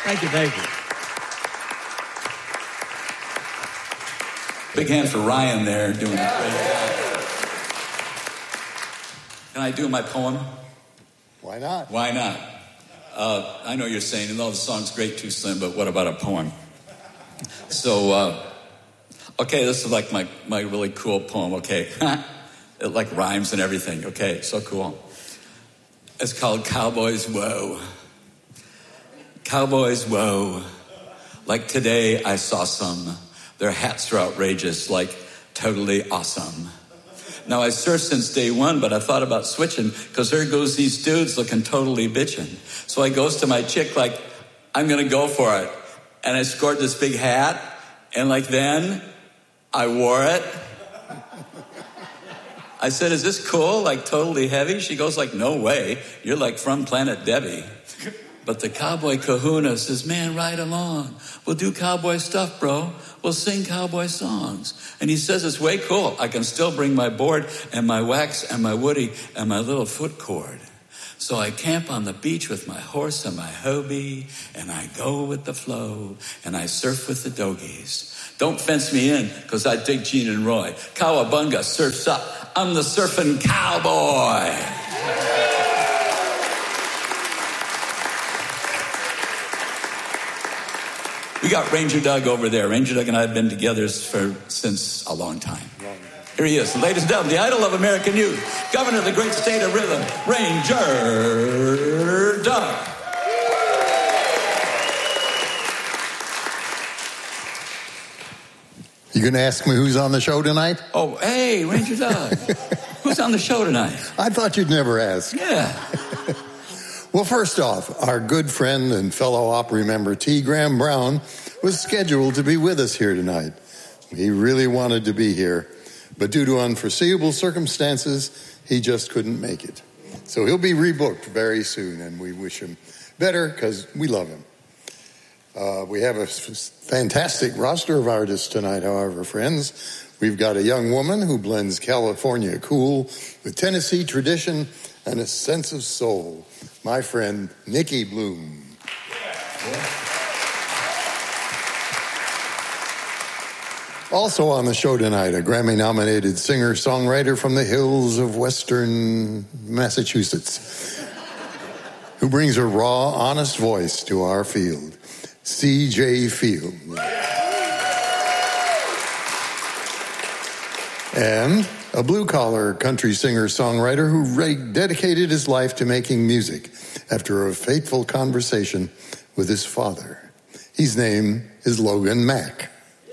Thank you, thank you. Big hand for Ryan there doing it. Can I do my poem? Why not? Why not? I know you're saying, no, the song's great, too slim, but what about a poem? So, okay, this is like my really cool poem, okay? It like rhymes and everything, okay, so cool. It's called Cowboys Whoa. Cowboys Whoa. Like today I saw some. Their hats are outrageous, like totally awesome. Now I surfed since day one, but I thought about switching because there goes these dudes looking totally bitchin'. So I goes to my chick like, I'm gonna go for it. And I scored this big hat, and like then, I wore it. I said, is this cool? Like totally heavy? She goes like, no way. You're like from Planet Debbie. But the cowboy kahuna says, man, ride along. We'll do cowboy stuff, bro. We'll sing cowboy songs. And he says, it's way cool. I can still bring my board and my wax and my woody and my little foot cord. So I camp on the beach with my horse and my Hobie, and I go with the flow, and I surf with the doggies. Don't fence me in, because I dig Gene and Roy. Cowabunga, surfs up. I'm the surfing cowboy. We got Ranger Doug over there. Ranger Doug and I have been together since a long time. Here he is, ladies and gentlemen, the idol of American youth, governor of the great state of rhythm, Ranger Doug. You going to ask me who's on the show tonight? Oh, hey, Ranger Doug. Who's on the show tonight? I thought you'd never ask. Yeah. Well, first off, our good friend and fellow Opry member T. Graham Brown was scheduled to be with us here tonight. He really wanted to be here, but due to unforeseeable circumstances, he just couldn't make it. So he'll be rebooked very soon, and we wish him better because we love him. We have a fantastic roster of artists tonight, however, friends. We've got a young woman who blends California cool with Tennessee tradition and a sense of soul. My friend, Nikki Bloom. Also on the show tonight, a Grammy-nominated singer-songwriter from the hills of western Massachusetts who brings a raw, honest voice to our field, C.J. Field. And a blue-collar country singer-songwriter who dedicated his life to making music after a fateful conversation with his father. His name is Logan Mack.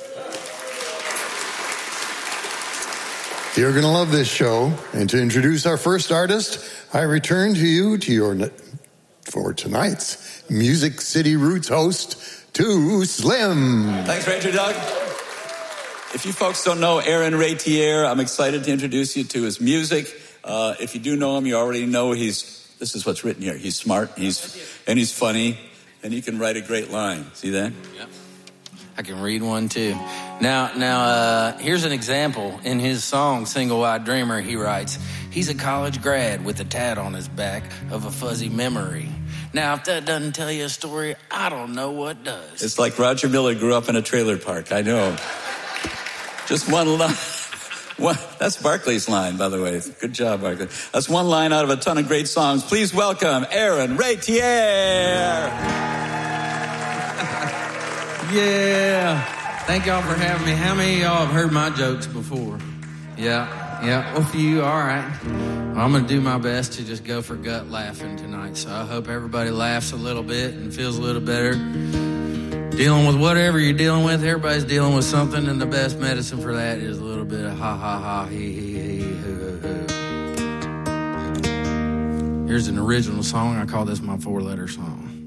You're going to love this show. And to introduce our first artist, I return to you for tonight's Music City Roots host, Too Slim. Thanks, Ranger Doug. If you folks don't know Aaron Ratier, I'm excited to introduce you to his music. If you do know him, you already know this is what's written here. He's smart, he's funny, and he can write a great line. See that? Yep. I can read one too. Now, here's an example. In his song, Single-Eyed Dreamer, he writes, he's a college grad with a tat on his back of a fuzzy memory. Now, if that doesn't tell you a story, I don't know what does. It's like Roger Miller grew up in a trailer park. I know. Just one line. That's Barclay's line, by the way. Good job, Barclay. That's one line out of a ton of great songs. Please welcome Aaron Ratier. Yeah. Thank y'all for having me. How many of y'all have heard my jokes before? Yeah. A few. All right. Well, I'm going to do my best to just go for gut laughing tonight. So I hope everybody laughs a little bit and feels a little better. Dealing with whatever you're dealing with, everybody's dealing with something, and the best medicine for that is a little bit of ha ha ha he he hoo hoo hoo. Here's an original song. I call this my 4-letter song.